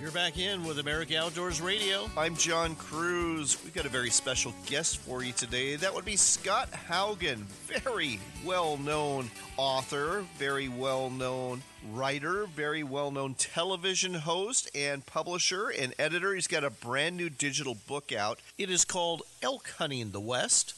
You're back in with America Outdoors Radio. I'm John Cruz. We've got a very special guest for you today. That would be Scott Haugen, very well-known author, very well-known writer, very well-known television host and publisher and editor. He's got a brand new digital book out. It is called Elk Hunting the West.